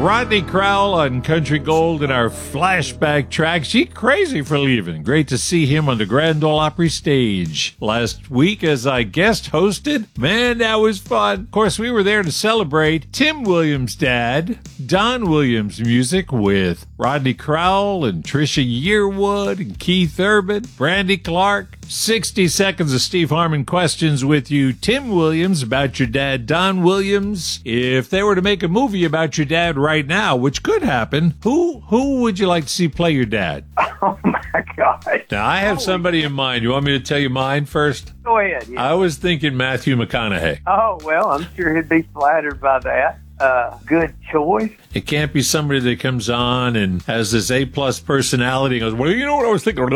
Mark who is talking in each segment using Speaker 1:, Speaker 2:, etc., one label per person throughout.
Speaker 1: Rodney Crowell on Country Gold in our flashback track. She crazy for leaving. Great to see him on the Grand Ole Opry stage last week as I guest hosted. Man, that was fun. Of course, we were there to celebrate Tim Williams' dad, Don Williams' music with Rodney Crowell and Trisha Yearwood and Keith Urban, Brandy Clark. 60 seconds of Steve Harmon questions with you. Tim Williams about your dad, Don Williams. If they were to make a movie about your dad right now, which could happen, who would you like to see play your dad?
Speaker 2: Oh, my God.
Speaker 1: Now, I have somebody in mind. You want me to tell you mine first?
Speaker 2: Go ahead. Yeah.
Speaker 1: I was thinking Matthew McConaughey.
Speaker 2: Oh, well, I'm sure he'd be flattered by that. Good choice.
Speaker 1: It can't be somebody that comes on and has this A-plus personality and goes, well, you know what I was thinking?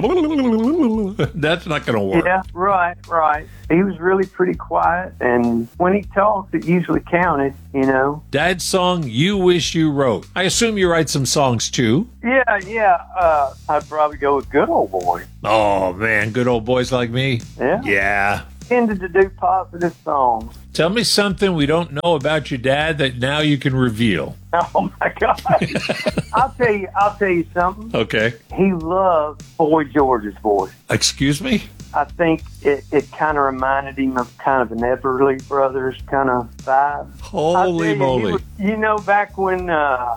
Speaker 1: That's not going to work.
Speaker 2: Yeah, right. He was really pretty quiet, and when he talked, it usually counted, you know.
Speaker 1: Dad's song, You Wish You Wrote. I assume you write some songs, too?
Speaker 2: Yeah. I'd probably go with Good Old Boy.
Speaker 1: Oh, man, good old boys like me?
Speaker 2: Yeah.
Speaker 1: Yeah.
Speaker 2: Tended to do positive songs.
Speaker 1: Tell me something we don't know about your dad that now you can reveal.
Speaker 2: Oh my God! I'll tell you something.
Speaker 1: Okay.
Speaker 2: He loved Boy George's voice.
Speaker 1: Excuse me?
Speaker 2: I think it kind of reminded him of kind of an Everly Brothers kind of vibe.
Speaker 1: Holy moly!
Speaker 2: You know, back when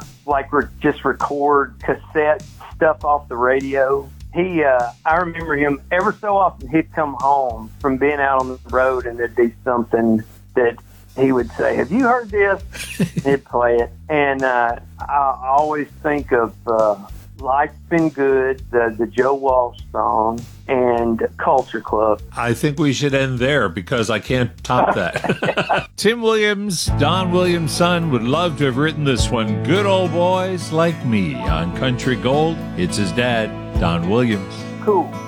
Speaker 2: just record cassette stuff off the radio. I remember him ever so often. He'd come home from being out on the road, and there'd be something that he would say, "Have you heard this?" He'd play it, and I always think of "Life's Been Good," the Joe Walsh song, and Culture Club.
Speaker 1: I think we should end there because I can't top that. Tim Williams, Don Williams' son, would love to have written this one. Good Old Boys Like Me on Country Gold. It's his dad, Don Williams.
Speaker 2: Cool.